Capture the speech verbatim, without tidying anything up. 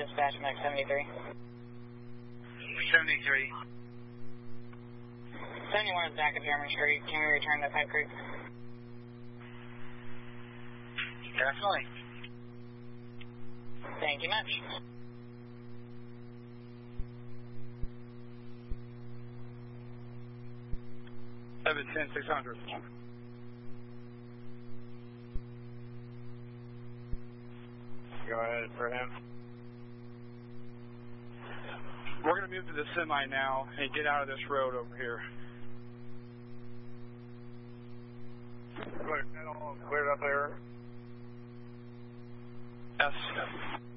dispatch, Max seventy-three. seventy-three. seventy-one is back at German Street. Can we return to Pipe Creek? Definitely. Thank you much. seven ten six hundred. Go ahead for him. We're going to move to the semi now and get out of this road over here. Clear, that all cleared up there? Yes.